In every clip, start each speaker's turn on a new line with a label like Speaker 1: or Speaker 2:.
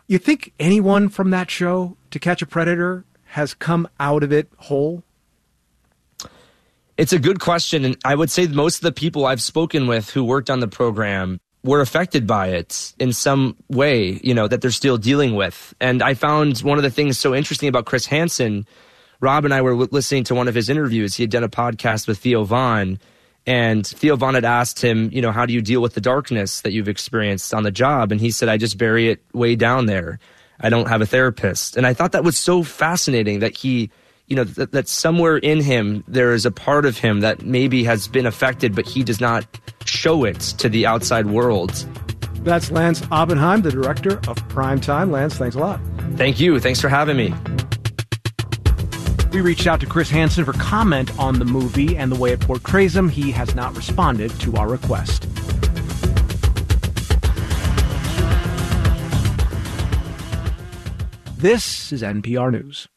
Speaker 1: You think anyone from that show, To Catch a Predator, has come out of it whole?
Speaker 2: It's a good question, and I would say most of the people I've spoken with who worked on the program were affected by it in some way, that they're still dealing with. And I found one of the things so interesting about Chris Hansen. Rob and I were listening to one of his interviews. He had done a podcast with Theo Von, and Theo Von had asked him, how do you deal with the darkness that you've experienced on the job? And he said, I just bury it way down there. I don't have a therapist. And I thought that was so fascinating that he, that somewhere in him, there is a part of him that maybe has been affected, but he does not show it to the outside world.
Speaker 1: That's Lance Oppenheim, the director of Primetime. Lance, thanks a lot.
Speaker 2: Thank you. Thanks for having me.
Speaker 1: We reached out to Chris Hansen for comment on the movie and the way it portrays him. He has not responded to our request. This is NPR News.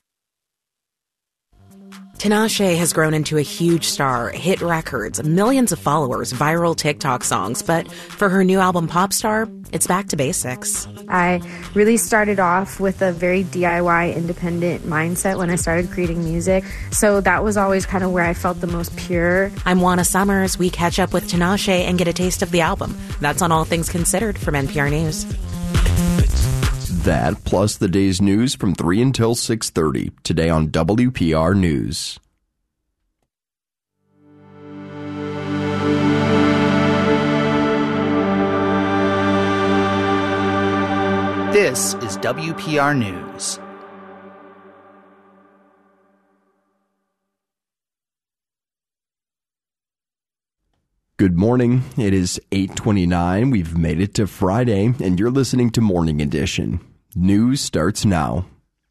Speaker 3: Tinashe has grown into a huge star, hit records, millions of followers, viral TikTok songs. But for her new album, Popstar, it's back to basics.
Speaker 4: I really started off with a very DIY independent mindset when I started creating music. So that was always kind of where I felt the most pure.
Speaker 3: I'm Juana Summers. We catch up with Tinashe and get a taste of the album. That's on All Things Considered from NPR News.
Speaker 5: That, plus the day's news from 3 until 6:30, today on WPR News.
Speaker 6: This is WPR News.
Speaker 5: Good morning. It is 8:29. We've made it to Friday, and you're listening to Morning Edition. News starts now.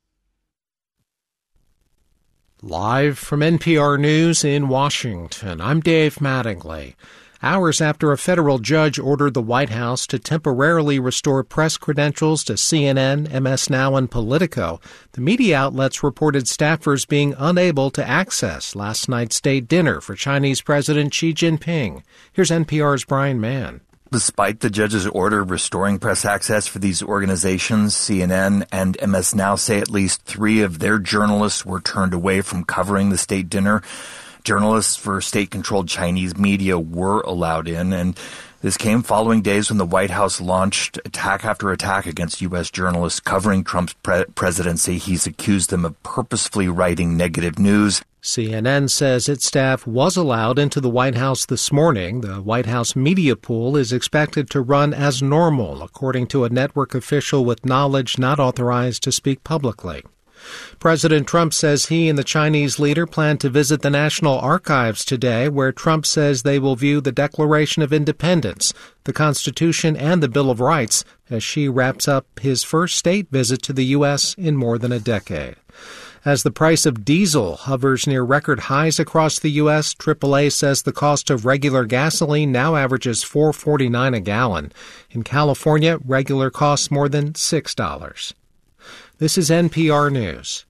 Speaker 7: Live from NPR News in Washington, I'm Dave Mattingly. Hours after a federal judge ordered the White House to temporarily restore press credentials to CNN, MS Now, and Politico, the media outlets reported staffers being unable to access last night's state dinner for Chinese President Xi Jinping. Here's NPR's Brian Mann.
Speaker 8: Despite the judge's order restoring press access for these organizations, CNN and MS Now say at least 3 of their journalists were turned away from covering the state dinner. Journalists for state-controlled Chinese media were allowed in, and this came following days when the White House launched attack after attack against U.S. journalists covering Trump's presidency. He's accused them of purposefully writing negative news.
Speaker 7: CNN says its staff was allowed into the White House this morning. The White House media pool is expected to run as normal, according to a network official with knowledge not authorized to speak publicly. President Trump says he and the Chinese leader plan to visit the National Archives today, where Trump says they will view the Declaration of Independence, the Constitution, and the Bill of Rights as Xi wraps up his first state visit to the U.S. in more than a decade. As the price of diesel hovers near record highs across the U.S., AAA says the cost of regular gasoline now averages $4.49 a gallon. In California, regular costs more than $6. This is NPR News.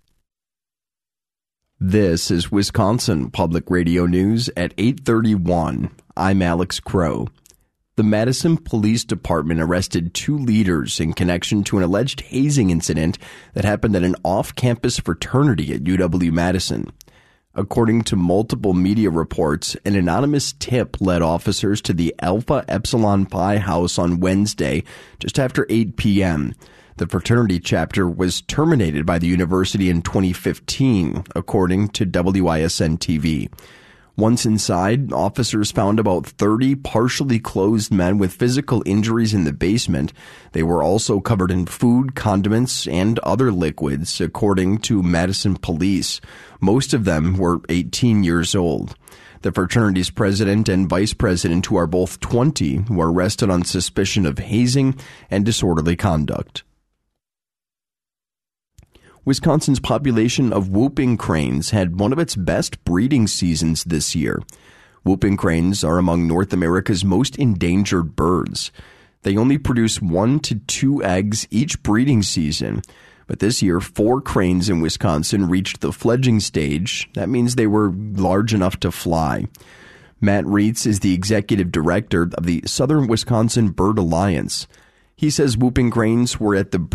Speaker 5: This is Wisconsin Public Radio News at 8:31. I'm Alex Crow. The Madison Police Department arrested 2 leaders in connection to an alleged hazing incident that happened at an off-campus fraternity at UW-Madison. According to multiple media reports, an anonymous tip led officers to the Alpha Epsilon Pi house on Wednesday, just after 8 p.m. The fraternity chapter was terminated by the university in 2015, according to WISN-TV. Once inside, officers found about 30 partially clothed men with physical injuries in the basement. They were also covered in food, condiments, and other liquids, according to Madison police. Most of them were 18 years old. The fraternity's president and vice president, who are both 20, were arrested on suspicion of hazing and disorderly conduct. Wisconsin's population of whooping cranes had one of its best breeding seasons this year. Whooping cranes are among North America's most endangered birds. They only produce 1 to 2 eggs each breeding season. But this year, 4 cranes in Wisconsin reached the fledging stage. That means they were large enough to fly. Matt Reitz is the executive director of the Southern Wisconsin Bird Alliance. He says whooping cranes were at the